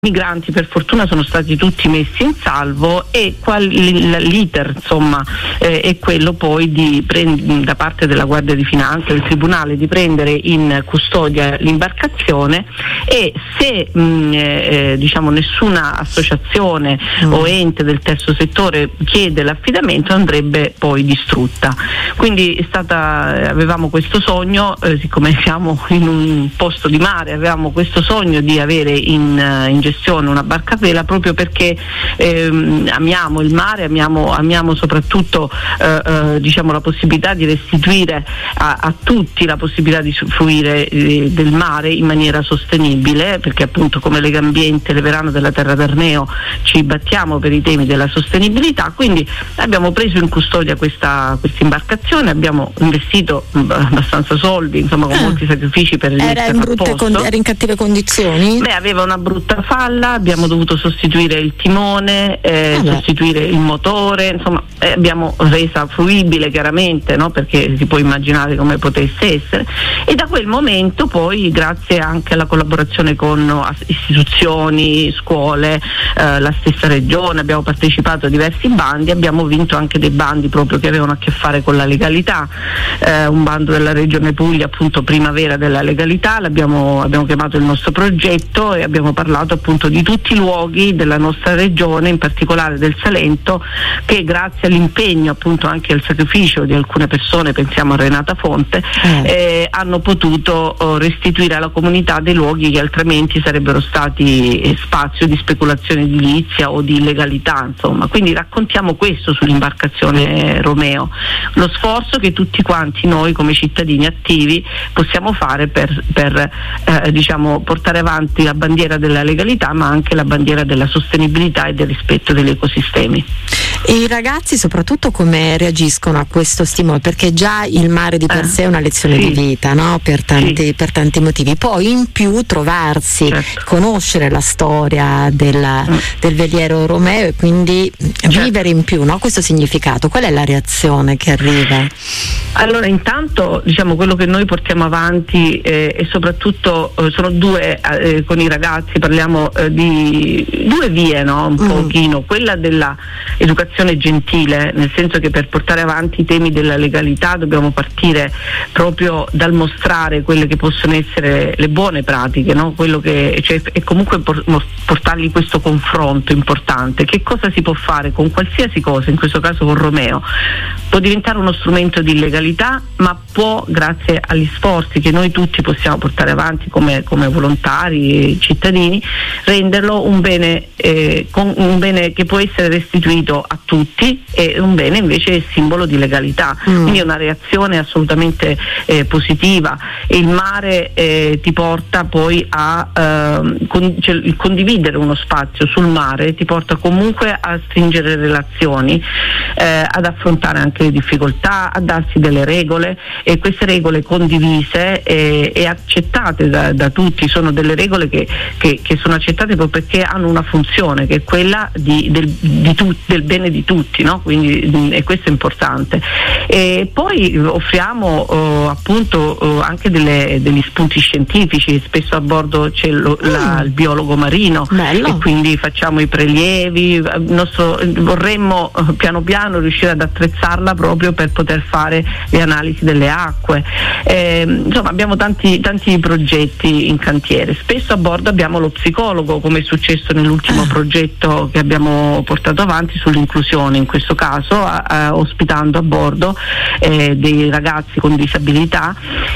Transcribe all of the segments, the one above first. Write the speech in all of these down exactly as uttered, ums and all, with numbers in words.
migranti per fortuna sono stati tutti messi in salvo e qual, l'iter insomma eh, è quello poi di prend- da parte della Guardia di Finanza, del Tribunale, di prendere in custodia l'imbarcazione e se mh, eh, diciamo nessuna associazione mm. o ente del terzo settore chiede l'affidamento, andrebbe poi distrutta. Quindi è stata, avevamo questo sogno, eh, siccome siamo in un posto di mare, avevamo questo sogno di avere in, in gestione una barca a vela, proprio perché ehm, amiamo il mare, amiamo, amiamo soprattutto eh, eh, diciamo la possibilità di restituire a, a tutti la possibilità di fruire eh, del mare in maniera sostenibile, perché appunto come Legambiente, Leverano della Terra d'Arneo ci battiamo per i temi della sostenibilità. Quindi abbiamo preso in custodia questa imbarcazione, abbiamo investito abbastanza soldi, insomma con ah. molti sacrifici per era in, brutte con, era in cattive condizioni? Beh, aveva una brutta falla, abbiamo dovuto sostituire il timone, eh, ah sostituire il motore, insomma eh, abbiamo resa fruibile chiaramente, no? Perché si può immaginare come potesse essere, e da quel momento poi, grazie anche alla collaborazione con istituzioni, scuole, eh, la stessa regione, abbiamo partecipato a diversi bandi, abbiamo vinto anche dei bandi proprio che avevano a che fare con la legalità, eh, un bando della Regione Puglia, appunto Primavera della legalità, l'abbiamo abbiamo chiamato il nostro progetto e abbiamo parlato appunto di tutti i luoghi della nostra regione, in particolare del Salento, che grazie all'impegno appunto anche al sacrificio di alcune persone, pensiamo a Renata Fonte, eh. Eh, hanno potuto oh, restituire alla comunità dei luoghi che altrimenti sarebbero stati eh, spazio di speculazione edilizia o di illegalità, insomma. Quindi raccontiamo questo sull'imbarcazione eh, Romeo, lo sforzo che tutti quanti noi come cittadini attivi possiamo fare per, per eh, diciamo portare avanti la bandiera della legalità, ma anche la bandiera della sostenibilità e del rispetto degli ecosistemi. E i ragazzi soprattutto come reagiscono a questo stimolo? Perché già il mare di per eh, sé è una lezione sì. di vita, no? Per tanti, sì. per tanti motivi. Poi in più trovarsi, certo. conoscere la storia della, mm. del veliero Romeo e quindi certo. vivere in più, no? Questo significato. Qual è la reazione che arriva? Allora, intanto diciamo quello che noi portiamo avanti eh, e soprattutto eh, sono due eh, con i ragazzi, parliamo eh, di due vie, no? Un mm. pochino, quella della educazione gentile, nel senso che per portare avanti i temi della legalità dobbiamo partire proprio dal mostrare quelle che possono essere le buone pratiche, no? Quello che, cioè, e comunque por- portargli questo confronto importante. Che cosa si può fare con qualsiasi cosa, in questo caso con Romeo? Può diventare uno strumento di legalità, ma può, grazie agli sforzi che noi tutti possiamo portare avanti come, come volontari, cittadini, renderlo un bene, eh, con, un bene che può essere restituito a tutti e un bene invece simbolo di legalità. Mm. Quindi è una reazione assolutamente eh, positiva, e il mare eh, ti porta poi a eh, con, cioè, il condividere uno spazio sul mare ti porta comunque a stringere relazioni, eh, ad affrontare anche le difficoltà, a darsi delle regole, e queste regole condivise e, e accettate da, da tutti sono delle regole che, che, che sono accettate proprio perché hanno una funzione, che è quella di, del, di tu, del bene di tutti, no? Quindi e questo è importante. E poi offriamo oh, appunto oh, anche delle, degli spunti scientifici, spesso a bordo c'è lo, mm. la, il biologo marino. Bello. E quindi facciamo i prelievi, il nostro, vorremmo piano piano riuscire ad attrezzarla proprio per poter fare le analisi delle acque. Eh, insomma abbiamo tanti, tanti progetti in cantiere. Spesso a bordo abbiamo lo psicologo, come è successo nell'ultimo ah. progetto che abbiamo portato avanti sull'inclusione, in questo caso a, a, ospitando a bordo eh, dei ragazzi con disabilità,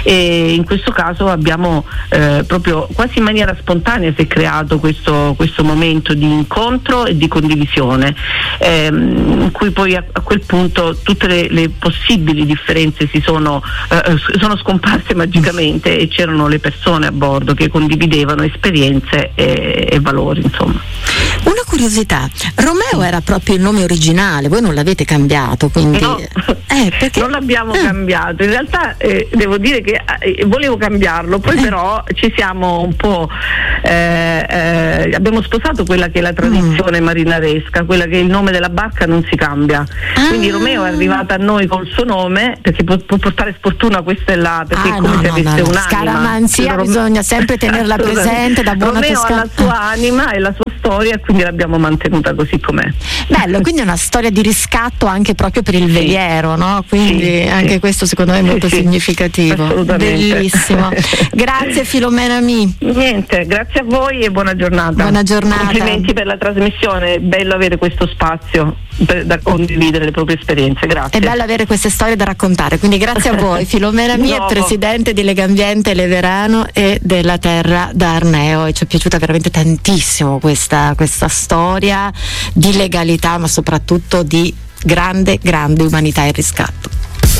e in questo caso abbiamo eh, proprio quasi in maniera spontanea si è creato questo, questo momento di incontro e di condivisione, ehm, in cui poi a, a quel punto tutte le, le possibili differenze si sono, eh, sono scomparse magicamente e c'erano le persone a bordo che condividevano esperienze e, e valori, insomma. Una curiosità, Romeo era proprio il nome originale, voi non l'avete cambiato, quindi no, eh, perché? non l'abbiamo eh. cambiato, in realtà eh, devo dire che eh, volevo cambiarlo, poi eh. però ci siamo un po' eh, eh, abbiamo sposato quella che è la tradizione mm. marinaresca, quella che il nome della barca non si cambia, ah. quindi Romeo è arrivato a noi col suo nome perché può, può portare sfortuna questa e là, perché ah, è come no, se no, avesse no, no. un'anima. Scaramanzia bisogna sempre tenerla presente da buona Romeo toscana. ha la sua anima e la sua storia, quindi l'abbiamo mantenuta così com'è. Bello, quindi è una storia di riscatto anche proprio per il veliero, sì. no? Quindi sì, anche sì. questo secondo me è molto sì, significativo. Assolutamente. Bellissimo. Grazie Filomena Mi. Niente, grazie a voi e buona giornata. Buona giornata. Complimenti per la trasmissione, è bello avere questo spazio per, da condividere le proprie esperienze, grazie. È bello avere queste storie da raccontare, quindi grazie a voi. Filomena Mi è presidente di Legambiente Leverano e della Terra d'Arneo, e ci è piaciuta veramente tantissimo questa, questa storia di legalità, ma soprattutto di grande, grande umanità e riscatto.